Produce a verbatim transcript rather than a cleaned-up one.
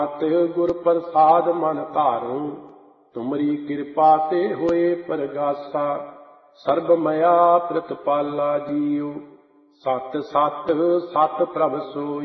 ਤਿਹੁ ਗੁਰ ਪ੍ਰਸਾਦ ਮਨ ਧਾਰੂ, ਤੁਮਰੀ ਕਿਰਪਾ ਤੇ ਹੋਏ ਪ੍ਰਗਾਸਾ। ਸਰਬ ਮਇਆ ਪ੍ਰਤਪਾਲਾ ਜੀਉ, ਸਤਿ ਸਤਿ ਸਤਿ ਪ੍ਰਭ ਸੋਈ।